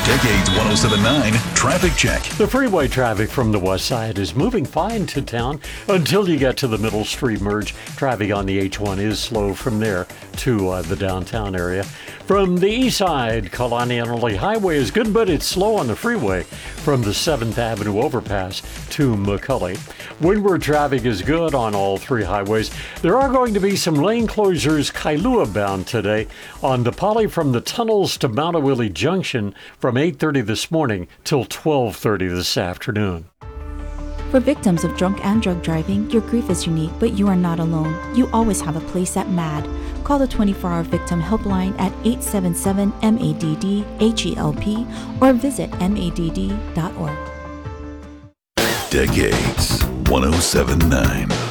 Decades 107.9 Traffic Check. The freeway traffic from the west side is moving fine to town until you get to the Middle Street merge. Traffic on the H1 is slow from there to the downtown area. From the east side, Kalani Highway is good, but it's slow on the freeway from the 7th Avenue overpass to McCully. Windward traffic is good on all three highways. There are going to be some lane closures Kailua bound today on the Poly from the tunnels to Mount Awillie Junction from 8:30 this morning till 12:30 this afternoon. For victims of drunk and drug driving, your grief is unique, but you are not alone. You always have a place at MADD. Call the 24-hour victim helpline at 877-MADD-HELP or visit madd.org. Decades 107.9